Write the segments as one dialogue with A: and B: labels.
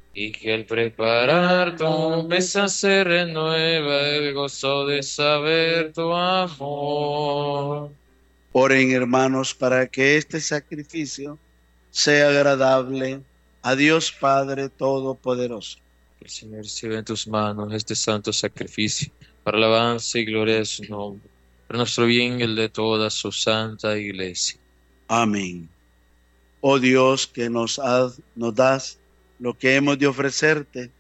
A: y que al preparar tu mesa se renueva el gozo de saber tu amor.
B: Oren, hermanos, para que este sacrificio sea agradable a Dios Padre Todopoderoso.
A: Que el Señor reciba en tus manos este santo sacrificio, para alabanza y gloria de su nombre, para nuestro bien y el de toda su santa iglesia.
B: Amén. Oh Dios, que nos das lo que hemos de ofrecerte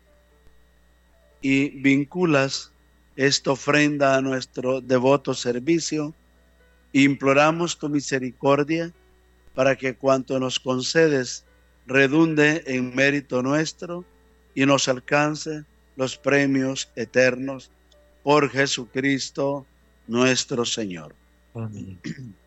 B: y vinculas esta ofrenda a nuestro devoto servicio, imploramos tu misericordia para que cuanto nos concedes redunde en mérito nuestro y nos alcance los premios eternos por Jesucristo nuestro Señor.
A: Amén.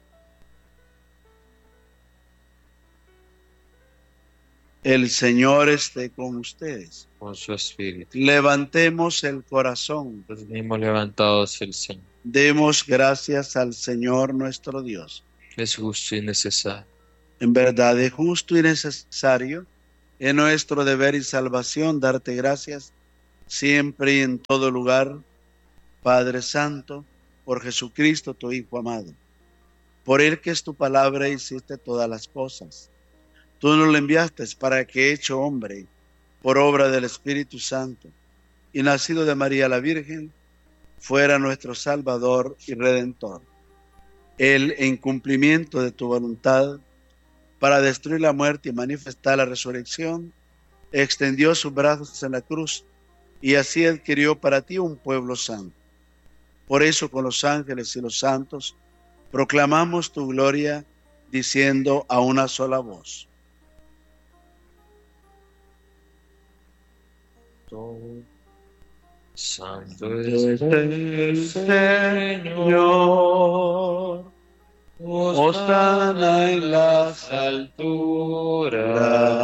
B: El Señor esté con ustedes.
A: Con su espíritu.
B: Levantemos el corazón.
A: Los mismos levantados el Señor.
B: Demos gracias al Señor nuestro Dios.
A: Es justo y necesario.
B: En verdad es justo y necesario, es nuestro deber y salvación darte gracias siempre y en todo lugar, Padre Santo, por Jesucristo tu Hijo amado. Por él que es tu palabra hiciste todas las cosas. Tú nos lo enviaste para que, hecho hombre, por obra del Espíritu Santo, y nacido de María la Virgen, fuera nuestro Salvador y Redentor. Él, en cumplimiento de tu voluntad, para destruir la muerte y manifestar la resurrección, extendió sus brazos en la cruz y así adquirió para ti un pueblo santo. Por eso con los ángeles y los santos proclamamos tu gloria diciendo a una sola voz:
A: Santo es el Señor, hosana en las alturas,